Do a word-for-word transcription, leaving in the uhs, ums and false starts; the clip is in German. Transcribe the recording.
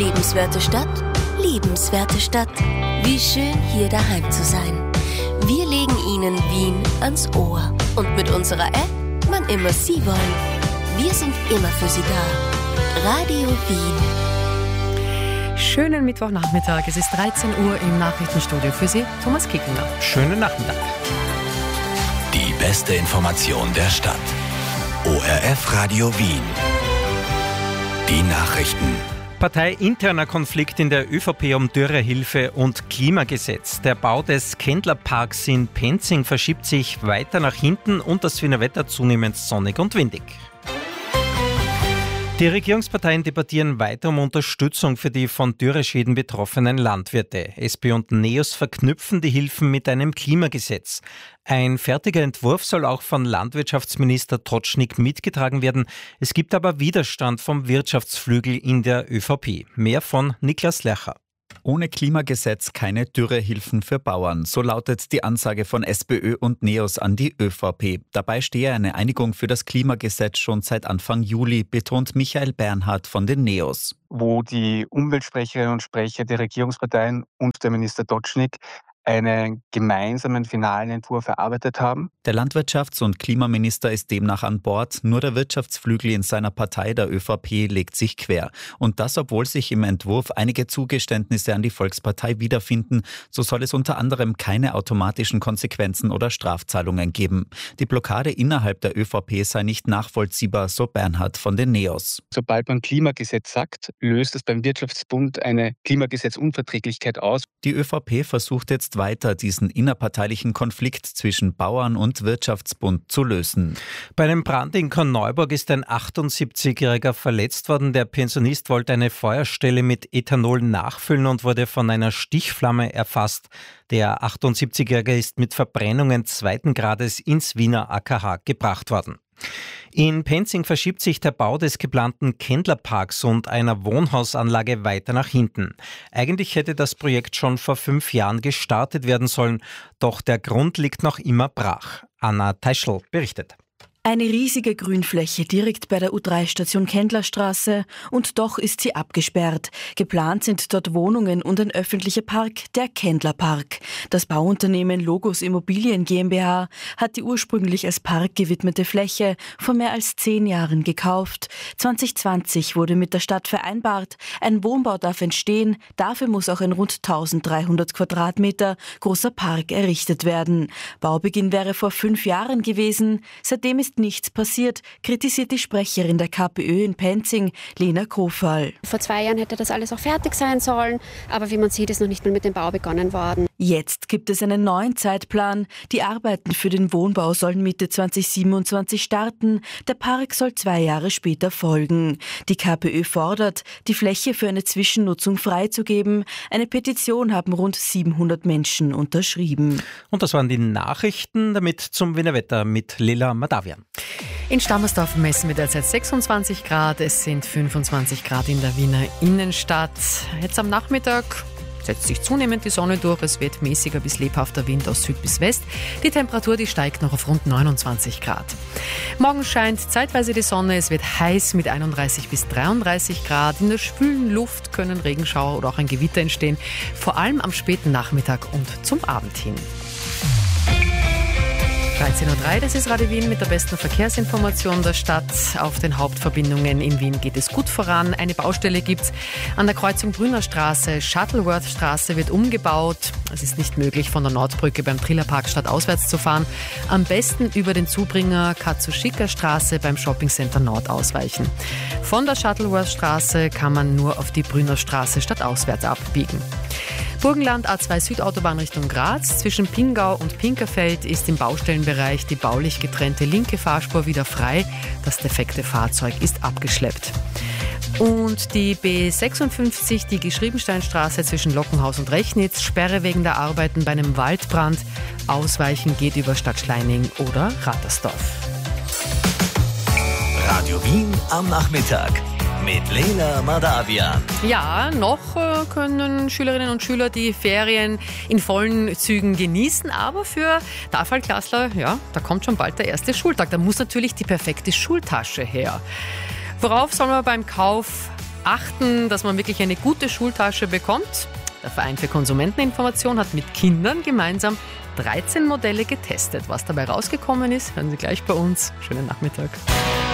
Lebenswerte Stadt, liebenswerte Stadt. Wie schön, hier daheim zu sein. Wir legen Ihnen Wien ans Ohr. Und mit unserer App, wann immer Sie wollen. Wir sind immer für Sie da. Radio Wien. Schönen Mittwochnachmittag. Es ist dreizehn Uhr im Nachrichtenstudio. Für Sie Thomas Kickner. Schönen Nachmittag. Die beste Information der Stadt. O R F Radio Wien. Die Nachrichten. Parteiinterner Konflikt in der ÖVP um Dürrehilfe und Klimagesetz. Der Bau des Kendlerparks in Penzing verschiebt sich weiter nach hinten und das Wiener Wetter zunehmend sonnig und windig. Die Regierungsparteien debattieren weiter um Unterstützung für die von Dürreschäden betroffenen Landwirte. S P und NEOS verknüpfen die Hilfen mit einem Klimagesetz. Ein fertiger Entwurf soll auch von Landwirtschaftsminister Totschnig mitgetragen werden. Es gibt aber Widerstand vom Wirtschaftsflügel in der ÖVP. Mehr von Niklas Lercher. Ohne Klimagesetz keine Dürrehilfen für Bauern. So lautet die Ansage von SPÖ und NEOS an die ÖVP. Dabei stehe eine Einigung für das Klimagesetz schon seit Anfang Juli, betont Michael Bernhard von den NEOS. Wo die Umweltsprecherinnen und Sprecher der Regierungsparteien und der Minister Totschnig einen gemeinsamen finalen Entwurf erarbeitet haben. Der Landwirtschafts- und Klimaminister ist demnach an Bord, nur der Wirtschaftsflügel in seiner Partei, der ÖVP, legt sich quer. Und das, obwohl sich im Entwurf einige Zugeständnisse an die Volkspartei wiederfinden, so soll es unter anderem keine automatischen Konsequenzen oder Strafzahlungen geben. Die Blockade innerhalb der ÖVP sei nicht nachvollziehbar, so Bernhard von den NEOS. Sobald man Klimagesetz sagt, löst es beim Wirtschaftsbund eine Klimagesetzunverträglichkeit aus. Die ÖVP versucht jetzt weiter, diesen innerparteilichen Konflikt zwischen Bauern und Wirtschaftsbund zu lösen. Bei einem Brand in Korneuburg ist ein achtundsiebzigjähriger verletzt worden. Der Pensionist wollte eine Feuerstelle mit Ethanol nachfüllen und wurde von einer Stichflamme erfasst. Der achtundsiebzigjährige ist mit Verbrennungen zweiten Grades ins Wiener A K H gebracht worden. In Penzing verschiebt sich der Bau des geplanten Kendlerparks und einer Wohnhausanlage weiter nach hinten. Eigentlich hätte das Projekt schon vor fünf Jahren gestartet werden sollen, doch der Grund liegt noch immer brach. Anna Teischl berichtet. Eine riesige Grünfläche direkt bei der U drei Station Kendlerstraße und doch ist sie abgesperrt. Geplant sind dort Wohnungen und ein öffentlicher Park, der Kendlerpark. Das Bauunternehmen Logos Immobilien GmbH hat die ursprünglich als Park gewidmete Fläche vor mehr als zehn Jahren gekauft. zwanzig zwanzig wurde mit der Stadt vereinbart, ein Wohnbau darf entstehen, dafür muss auch ein rund eintausenddreihundert Quadratmeter großer Park errichtet werden. Baubeginn wäre vor fünf Jahren gewesen, seitdem ist nichts passiert, kritisiert die Sprecherin der KPÖ in Penzing, Lena Kofall. Vor zwei Jahren hätte das alles auch fertig sein sollen, aber wie man sieht, ist noch nicht mal mit dem Bau begonnen worden. Jetzt gibt es einen neuen Zeitplan. Die Arbeiten für den Wohnbau sollen Mitte zweitausendsiebenundzwanzig starten. Der Park soll zwei Jahre später folgen. Die KPÖ fordert, die Fläche für eine Zwischennutzung freizugeben. Eine Petition haben rund siebenhundert Menschen unterschrieben. Und das waren die Nachrichten, damit zum Wiener Wetter mit Leila Madavian. In Stammersdorf messen wir derzeit sechsundzwanzig Grad, es sind fünfundzwanzig Grad in der Wiener Innenstadt. Jetzt am Nachmittag setzt sich zunehmend die Sonne durch, es weht mäßiger bis lebhafter Wind aus Süd bis West. Die Temperatur, die steigt noch auf rund neunundzwanzig Grad. Morgen scheint zeitweise die Sonne, es wird heiß mit einunddreißig bis dreiunddreißig Grad. In der schwülen Luft können Regenschauer oder auch ein Gewitter entstehen, vor allem am späten Nachmittag und zum Abend hin. dreizehn Uhr drei, das ist Radio Wien mit der besten Verkehrsinformation der Stadt. Auf den Hauptverbindungen in Wien geht es gut voran. Eine Baustelle gibt es an der Kreuzung Brünner Straße. Shuttleworth-Straße wird umgebaut. Es ist nicht möglich, von der Nordbrücke beim Trillerpark stadtauswärts zu fahren. Am besten über den Zubringer Katsushika-Straße beim Shoppingcenter Nord ausweichen. Von der Shuttleworth-Straße kann man nur auf die Brünner Straße stadtauswärts abbiegen. Burgenland A zwei Südautobahn Richtung Graz. Zwischen Pingau und Pinkerfeld ist im Baustellenbereich die baulich getrennte linke Fahrspur wieder frei. Das defekte Fahrzeug ist abgeschleppt. Und die B sechsundfünfzig, die Geschriebensteinstraße zwischen Lockenhaus und Rechnitz, Sperre wegen der Arbeiten bei einem Waldbrand. Ausweichen geht über Stadtschleining oder Rattersdorf. Radio Wien am Nachmittag. Mit Leila Madavian. Ja, noch äh, können Schülerinnen und Schüler die Ferien in vollen Zügen genießen, aber für Tafel-Klassler, ja, da kommt schon bald der erste Schultag. Da muss natürlich die perfekte Schultasche her. Worauf soll man beim Kauf achten, dass man wirklich eine gute Schultasche bekommt. Der Verein für Konsumenteninformation hat mit Kindern gemeinsam dreizehn Modelle getestet. Was dabei rausgekommen ist, hören Sie gleich bei uns. Schönen Nachmittag.